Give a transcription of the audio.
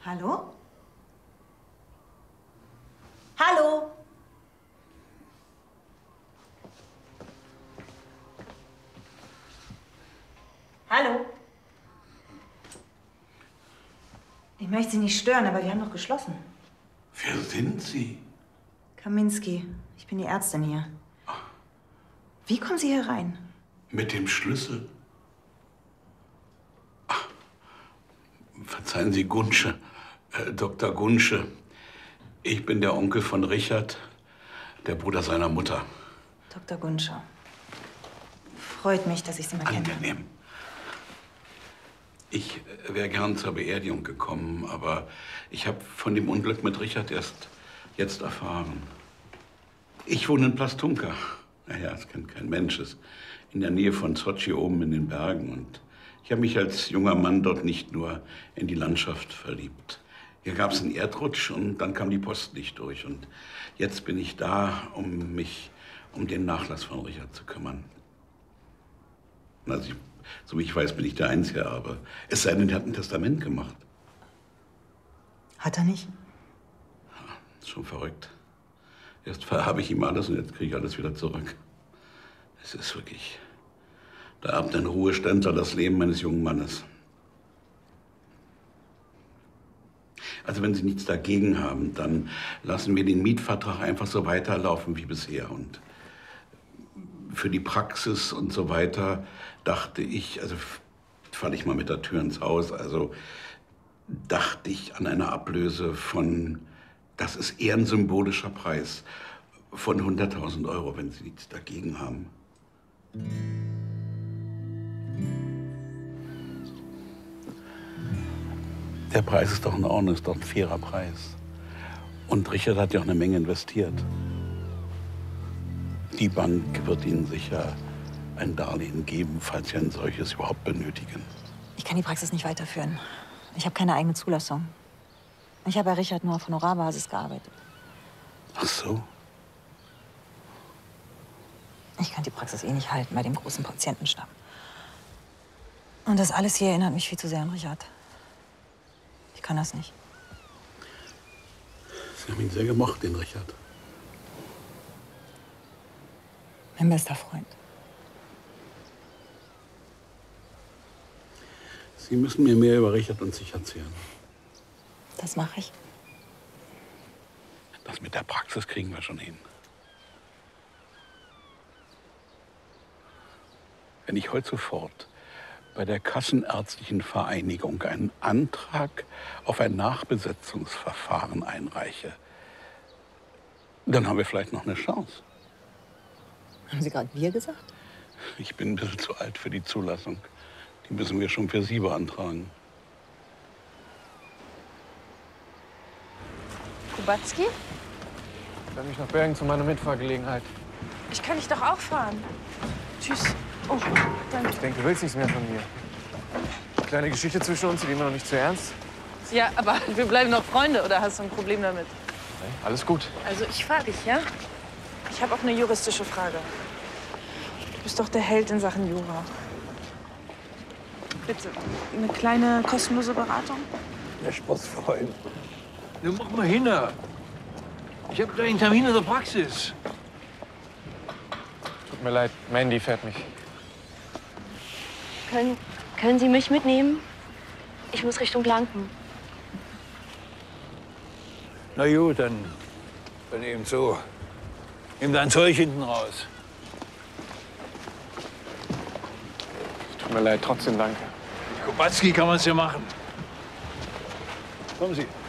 Hallo? Hallo? Hallo? Ich möchte Sie nicht stören, aber wir haben doch geschlossen. Wer sind Sie? Kaminski. Ich bin die Ärztin hier. Wie kommen Sie hier rein? Mit dem Schlüssel. Ach, verzeihen Sie, Gunsche. Dr. Gunsche. Ich bin der Onkel von Richard, der Bruder seiner Mutter. Dr. Gunsche. Freut mich, dass ich Sie mal kenne. Angenehm. Ich wäre gern zur Beerdigung gekommen, aber ich habe von dem Unglück mit Richard erst jetzt erfahren. Ich wohne in Plastunka. Naja, es kennt kein Mensch. Es ist in der Nähe von Sochi oben in den Bergen. Und ich habe mich als junger Mann dort nicht nur in die Landschaft verliebt. Hier gab es einen Erdrutsch und dann kam die Post nicht durch. Und jetzt bin ich da, um mich um den Nachlass von Richard zu kümmern. Also so wie ich weiß, bin ich der einzige Erbe. Es sei denn, er hat ein Testament gemacht. Hat er nicht? Ja, ist schon verrückt. Erst verhabe ich ihm alles und jetzt kriege ich alles wieder zurück. Es ist wirklich... Da erbt ein Ruheständler das Leben eines jungen Mannes. Also wenn Sie nichts dagegen haben, dann lassen wir den Mietvertrag einfach so weiterlaufen wie bisher. Und für die Praxis und so weiter dachte ich, also falle ich mal mit der Tür ins Haus, also dachte ich an eine Ablöse von, das ist eher ein symbolischer Preis, von 100.000 €, wenn Sie nichts dagegen haben. Der Preis ist doch in Ordnung, ist doch ein fairer Preis. Und Richard hat ja auch eine Menge investiert. Die Bank wird Ihnen sicher ein Darlehen geben, falls Sie ein solches überhaupt benötigen. Ich kann die Praxis nicht weiterführen. Ich habe keine eigene Zulassung. Ich habe bei Richard nur auf Honorarbasis gearbeitet. Ach so? Ich kann die Praxis eh nicht halten bei dem großen Patientenstamm. Und das alles hier erinnert mich viel zu sehr an Richard. Ich kann das nicht. Sie haben ihn sehr gemocht, den Richard. Mein bester Freund. Sie müssen mir mehr über Richard und sich erzählen. Das mache ich. Das mit der Praxis kriegen wir schon hin. Wenn ich heute sofort bei der Kassenärztlichen Vereinigung einen Antrag auf ein Nachbesetzungsverfahren einreiche, dann haben wir vielleicht noch eine Chance. Haben Sie gerade wir gesagt? Ich bin ein bisschen zu alt für die Zulassung. Die müssen wir schon für Sie beantragen. Kubacki? Ich will mich nach Bergen zu meiner Mitfahrgelegenheit. Ich kann dich doch auch fahren. Tschüss. Oh, danke. Ich denke, du willst nichts mehr von mir. Kleine Geschichte zwischen uns, die nehmen wir noch nicht zu ernst. Ja, aber wir bleiben noch Freunde, oder hast du ein Problem damit? Nee, alles gut. Also ich fahre dich, ja? Ich habe auch eine juristische Frage. Du bist doch der Held in Sachen Jura. Bitte, eine kleine kostenlose Beratung? Der Sportfreund. Du mach mal hin. Ich habe gleich einen Termin in der Praxis. Tut mir leid, Mandy fährt mich. Können Sie mich mitnehmen? Ich muss Richtung Blanken. Na gut, dann eben so. Nimm dein Zeug hinten raus. Tut mir leid, trotzdem danke. Kubacki kann man's ja machen. Kommen Sie.